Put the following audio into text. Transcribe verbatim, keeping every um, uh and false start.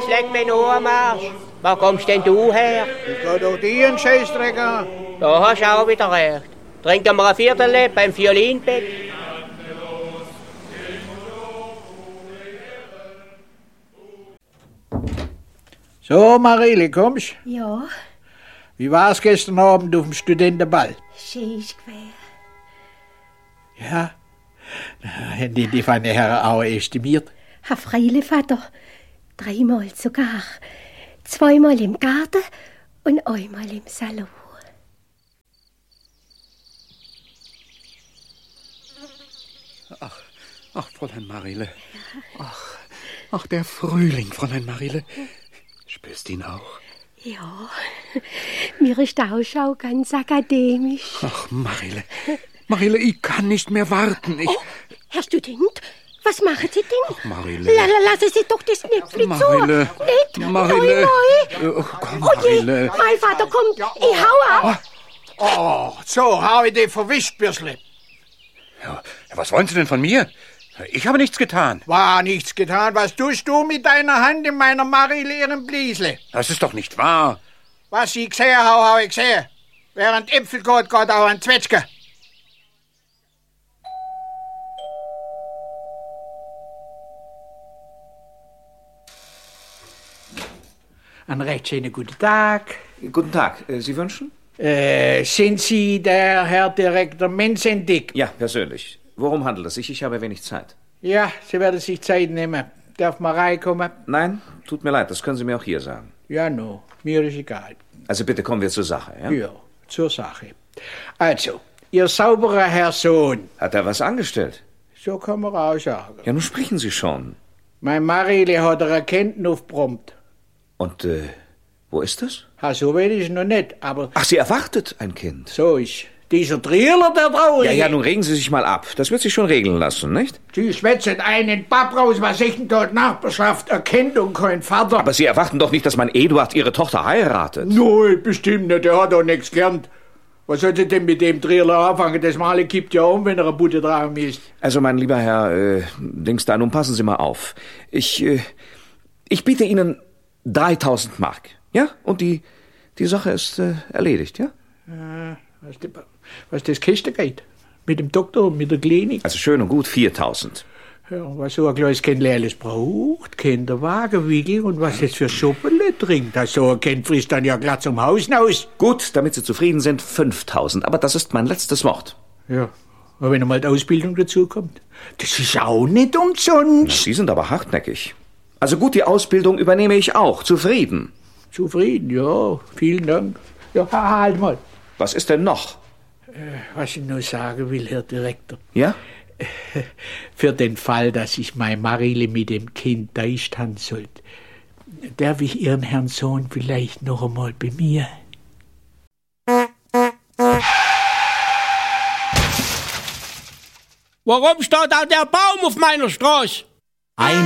leck mir nur am Arsch. Wo kommst denn du her? Ich geh doch dir einen Scheißdreck an. Da hast du auch wieder recht. Trinken wir ein Viertel beim Violinbett. So, Marielle, kommst? Ja, Wie war's gestern Abend auf dem Studentenball? schön ist gewesen. Ja, haben die die feine Herren auch estimiert? Herr Freile, Vater, dreimal sogar. Zweimal im Garten und einmal im Salon. Ach, ach, Fräulein Marielle. Ach, ach, der Frühling, Fräulein Marielle. Spürst du ihn auch? Ja, mir ist der Ausschau ganz akademisch. Ach, Marielle. Marielle, ich kann nicht mehr warten. Ich... Oh, Herr Student, was machen Sie denn? Ach, Marielle. La, la, lassen Sie doch das Näpfli zu. Marielle. Nicht? Marielle. Neu, neu. Oh, komm, Oh je, Marielle. mein Vater kommt. Ich hau ab. Oh, so, hau ich dich verwischt, Bürsle. Ja, was wollen Sie denn von mir? Ich habe nichts getan. War nichts getan. Was tust du mit deiner Hand in meiner Marielle ihren Bliesle? Das ist doch nicht wahr. Was ich gesehen hau, hau ich gesehen. Während Äpfel geht, geht auch ein Zwetschge. Einen recht schönen guten Tag. Guten Tag. Äh, Sie wünschen? Äh, sind Sie der Herr Direktor Menzendick? Ja, persönlich. Worum handelt es sich? Ich habe wenig Zeit. Ja, Sie werden sich Zeit nehmen. Darf mal reinkommen? Nein, tut mir leid, das können Sie mir auch hier sagen. Ja, no, mir ist egal. Also bitte kommen wir zur Sache, ja? Ja, zur Sache. Also, Ihr sauberer Herr Sohn. Hat er was angestellt? So kann man auch sagen. Ja, nun sprechen Sie schon. Mein Marielle hat er erkennt aufgebrummt. Und, äh, wo ist das? Ha, so weit ist noch nicht, aber Ach, sie erwartet ein Kind. so ist. Dieser Trieler, der Traurige. Ja, ja, nun regen Sie sich mal ab. Das wird sich schon regeln lassen, nicht? Sie schwätzen einen Papp raus, was ich denn dort Nachbarschaft erkennt und kein Vater. Aber Sie erwarten doch nicht, dass mein Eduard Ihre Tochter heiratet. Nein, bestimmt nicht, der hat doch nichts gelernt. Was soll sie denn mit dem Trieler anfangen? Das Male kippt ja um, wenn er ein Butte Traum ist. Also, mein lieber Herr, äh, Dings da, nun passen Sie mal auf. Ich, äh, ich biete Ihnen dreitausend Mark, ja? Und die, die Sache ist äh, erledigt, ja? Äh, was, die, was das Kiste geht. Mit dem Doktor und mit der Klinik. Also schön und gut viertausend. Ja, was so ein kleines Kind alles braucht, Kinderwagen, Wickel und was es für Suppele trinkt. Das so ein Kind frisst dann ja glatt zum Haus hinaus. Gut, damit Sie zufrieden sind, fünftausend. Aber das ist mein letztes Wort. Ja, aber wenn einmal die Ausbildung dazu kommt, das ist auch nicht umsonst. Sie sind aber hartnäckig. Also gut, die Ausbildung übernehme ich auch. Zufrieden. Zufrieden, ja, vielen Dank. Ja, halt mal. Was ist denn noch? Was ich nur sagen will, Herr Direktor. Ja? Für den Fall, dass ich mein Marielle mit dem Kind deistand sollte, darf ich Ihren Herrn Sohn vielleicht noch einmal bei mir? Warum steht da der Baum auf meiner Straße? Ein